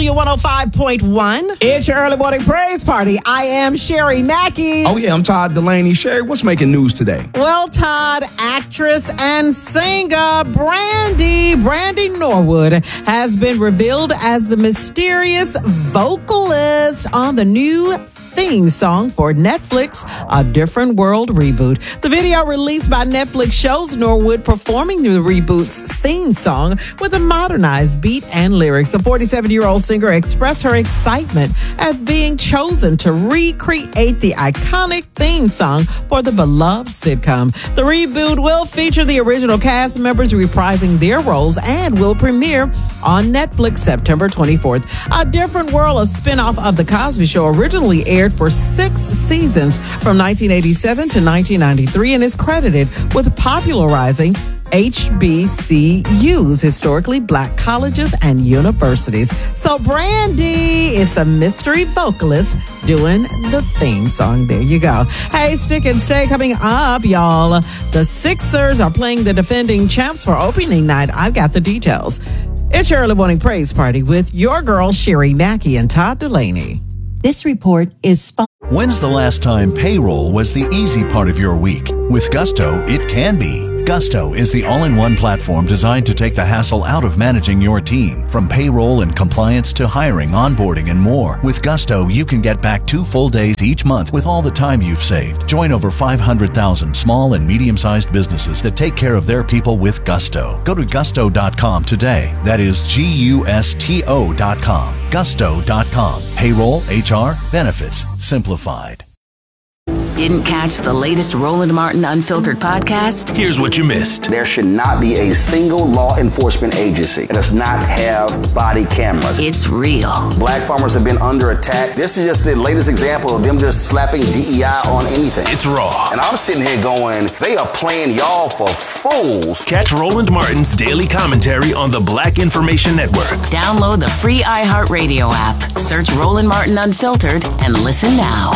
105.1. It's your early morning praise party. I am Sherry Mackey. Oh, yeah, I'm Todd Delaney. Sherry, what's making news today? Well, Todd, actress and singer Brandy Norwood has been revealed as the mysterious vocalist on the new theme song for Netflix, A Different World reboot. The video released by Netflix shows Norwood performing the reboot's theme song with a modernized beat and lyrics. The 47-year-old singer expressed her excitement at being chosen to recreate the iconic theme song for the beloved sitcom. The reboot will feature the original cast members reprising their roles and will premiere on Netflix September 24th. A Different World, a spinoff of The Cosby Show, originally aired for 6 seasons from 1987 to 1993 and is credited with popularizing HBCUs, historically black colleges and universities. So Brandy is a mystery vocalist doing the theme song. There you go. Hey, Stick and Stay coming up, y'all. The Sixers are playing the defending champs for opening night. I've got the details. It's your early morning praise party with your girl, Sherry Mackey and Todd Delaney. This report is When's the last time payroll was the easy part of your week? With Gusto, it can be. Gusto is the all-in-one platform designed to take the hassle out of managing your team. From payroll and compliance to hiring, onboarding, and more. With Gusto, you can get back 2 full days each month with all the time you've saved. Join over 500,000 small and medium-sized businesses that take care of their people with Gusto. Go to gusto.com today. That is Gusto.com. Gusto.com. Payroll, HR, benefits, simplified. Didn't catch the latest Roland Martin Unfiltered podcast? Here's what you missed. There should not be a single law enforcement agency that does not have body cameras. It's real. Black farmers have been under attack. This is just the latest example of them just slapping DEI on anything. It's raw. And I'm sitting here going, they are playing y'all for fools. Catch Roland Martin's daily commentary on the Black Information Network. Download the free iHeartRadio app. Search Roland Martin Unfiltered and listen now.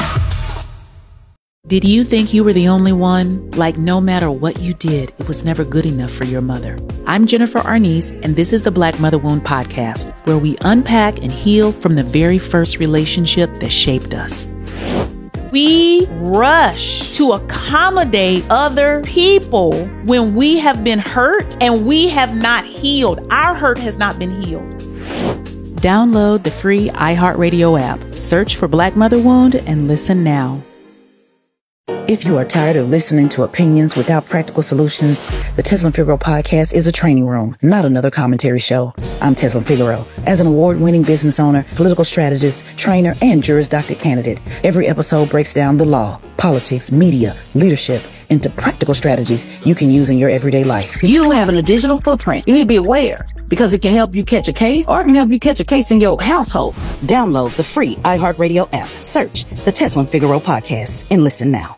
Did you think you were the only one? Like no matter what you did, it was never good enough for your mother. I'm Jennifer Arnice, and this is the Black Mother Wound Podcast, where we unpack and heal from the very first relationship that shaped us. We rush to accommodate other people when we have been hurt and we have not healed. Our hurt has not been healed. Download the free iHeartRadio app. Search for Black Mother Wound and listen now. If you are tired of listening to opinions without practical solutions, the Teslin Figaro podcast is a training room, not another commentary show. I'm Teslin Figaro. As an award-winning business owner, political strategist, trainer, and Juris Doctor candidate, every episode breaks down the law, politics, media, leadership, into practical strategies you can use in your everyday life. You having a digital footprint. You need to be aware because it can help you catch a case or it can help you catch a case in your household. Download the free iHeartRadio app. Search the Teslin Figaro podcast and listen now.